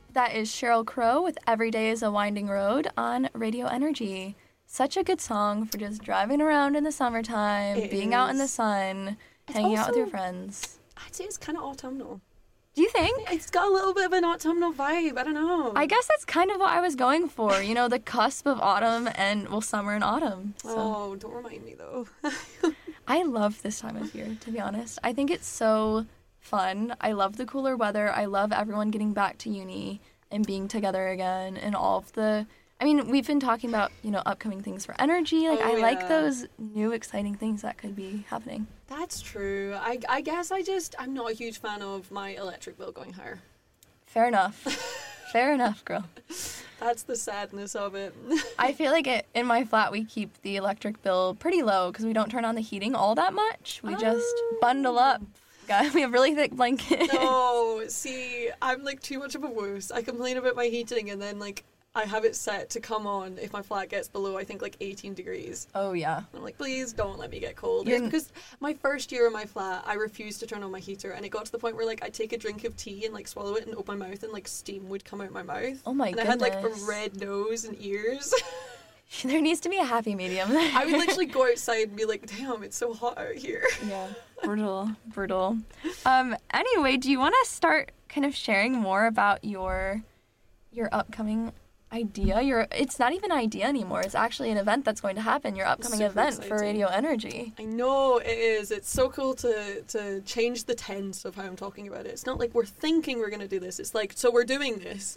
That is Sheryl Crow with Every Day is a Winding Road on Radio Energy. Such a good song for just driving around in the summertime, being out in the sun, hanging out with your friends. I'd say it's kind of autumnal. Do you think? It's got a little bit of an autumnal vibe. I don't know. I guess that's kind of what I was going for. You know, the cusp of autumn and, well, summer and autumn. So. Oh, don't remind me, though. I love this time of year, to be honest. I think it's so fun. I love the cooler weather. I love everyone getting back to uni and being together again and all of the... I mean, we've been talking about, you know, upcoming things for energy. Like, I like those new exciting things that could be happening. That's true. I guess I'm not a huge fan of my electric bill going higher. Fair enough. Fair enough, girl. That's the sadness of it. I feel like in my flat we keep the electric bill pretty low because we don't turn on the heating all that much. We just bundle up. We have really thick blankets. No, see, I'm like too much of a wuss. I complain about my heating and then like I have it set to come on if my flat gets below, I think, like 18 degrees. Oh, yeah. I'm like, please don't let me get cold. Because my first year in my flat, I refused to turn on my heater, and it got to the point where, like, I'd take a drink of tea and, like, swallow it and open my mouth, and, like, steam would come out my mouth. Oh, my goodness. And I had, like, a red nose and ears. There needs to be a happy medium. I would literally go outside and be like, damn, it's so hot out here. Yeah, brutal. Anyway, do you want to start kind of sharing more about your upcoming idea? It's not even an idea anymore. It's actually an event that's going to happen. Your upcoming event exciting. For Radio Energy. I know, it is. It's so cool to change the tense of how I'm talking about it. It's not like we're thinking we're going to do this. It's like, so we're doing this.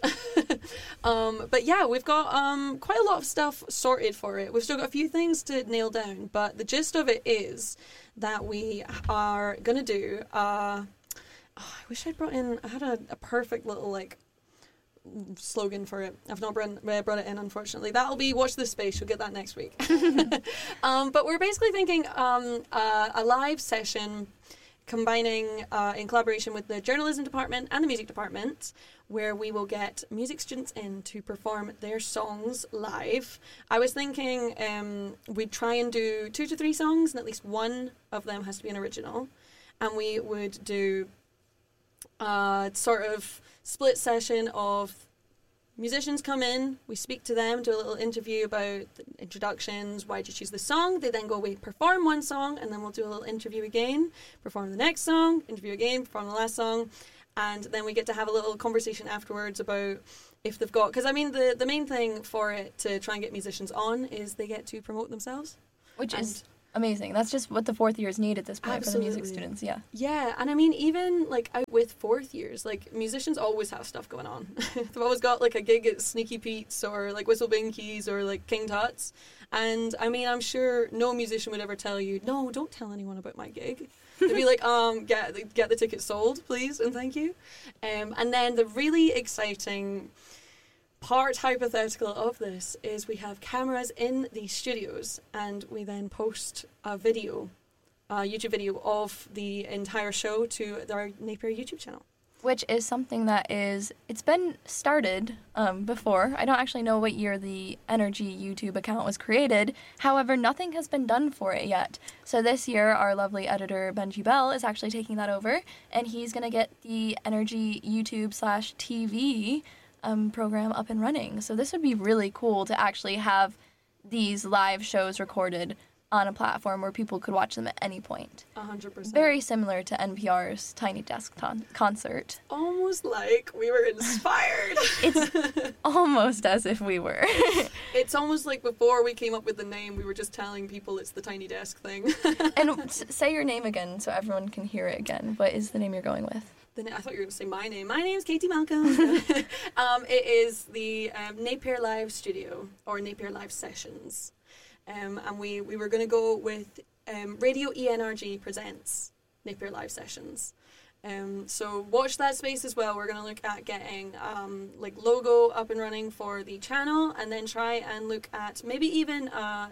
But yeah, we've got quite a lot of stuff sorted for it. We've still got a few things to nail down, but the gist of it is that we are going to do I wish I had a perfect little like slogan for it. I've not brought it in, unfortunately. That'll be Watch This Space. You'll get that next week. But we're basically thinking a live session combining in collaboration with the journalism department and the music department, where we will get music students in to perform their songs live. I was thinking we'd try and do 2 to 3 songs, and at least one of them has to be an original, and we would do sort of split session of musicians come in, we speak to them, do a little interview about the introductions, why did you choose this song, they then go away, perform one song, and then we'll do a little interview again, perform the next song, interview again, perform the last song, and then we get to have a little conversation afterwards about if they've got, because I mean the main thing for it to try and get musicians on is they get to promote themselves. Which is amazing. That's just what the fourth years need at this point. Absolutely. For the music students, yeah. Yeah, and I mean, even, like, out with fourth years, like, musicians always have stuff going on. They've always got, like, a gig at Sneaky Pete's or, like, Whistle Binkies or, like, King Tut's. And, I mean, I'm sure no musician would ever tell you, no, don't tell anyone about my gig. They'd be like, get the tickets sold, please, and thank you. And then the really exciting part hypothetical of this is we have cameras in the studios and we then post a video, a YouTube video of the entire show to our Napier YouTube channel. Which is something that it's been started before. I don't actually know what year the Energy YouTube account was created. However, nothing has been done for it yet. So this year, our lovely editor, Benji Bell, is actually taking that over, and he's going to get the Energy YouTube/TV program up and running. So this would be really cool to actually have these live shows recorded on a platform where people could watch them at any point. 100%. Very similar to NPR's Tiny Desk Concert. Almost like we were inspired. It's almost as if we were. It's almost like before we came up with the name, we were just telling people it's the Tiny Desk thing. And say your name again so everyone can hear it again. What is the name you're going with? I thought you were going to say my name. My name is Katie Malcolm. It is the Napier Live Studio, or Napier Live Sessions. And we were going to go with Radio ENRG Presents Napier Live Sessions. So watch that space as well. We're going to look at getting like logo up and running for the channel, and then try and look at maybe even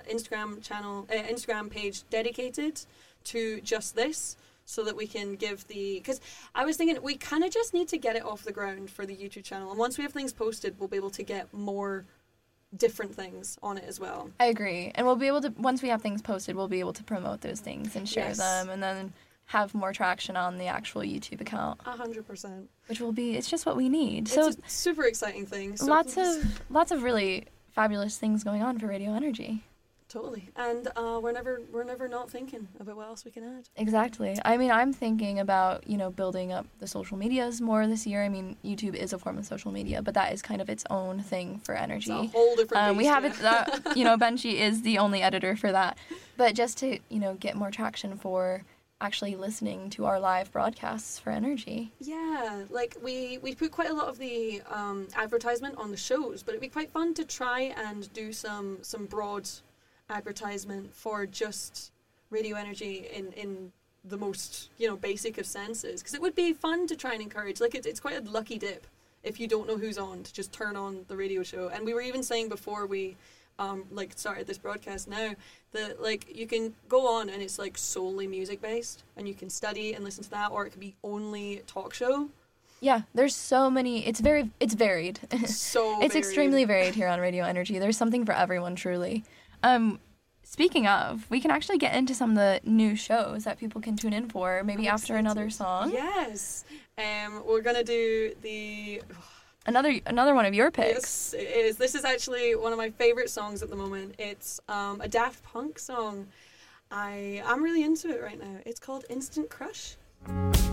Instagram page dedicated to just this, so that we can give because I was thinking we kind of just need to get it off the ground for the YouTube channel, and once we have things posted, we'll be able to get more different things on it as well. I agree, and we'll be able to, once we have things posted, we'll be able to promote those things and share them, and then have more traction on the actual YouTube account. 100%. Which will be, it's just what we need. It's So a super exciting thing. So lots of really fabulous things going on for Radio Energy. Totally. And we're never not thinking about what else we can add. Exactly. I mean, I'm thinking about, building up the social medias more this year. I mean, YouTube is a form of social media, but that is kind of its own thing for Energy. It's a whole different beast, we have it, Benji is the only editor for that. But just to, get more traction for actually listening to our live broadcasts for Energy. Yeah, like we put quite a lot of the advertisement on the shows, but it'd be quite fun to try and do some broad advertisement for just Radio Energy in the most basic of senses, because it would be fun to try and encourage, like it's quite a lucky dip if you don't know who's on to just turn on the radio show. And we were even saying before we started this broadcast now that like you can go on and it's like solely music based and you can study and listen to that, or it could be only talk show. Yeah, there's so many. It's varied. It's varied. Extremely varied here on Radio Energy. There's something for everyone, truly. Speaking of, we can actually get into some of the new shows that people can tune in for, maybe after another song. Yes. We're going to do another one of your picks. Yes, it is. This is actually one of my favorite songs at the moment. It's a Daft Punk song. I'm really into it right now. It's called Instant Crush.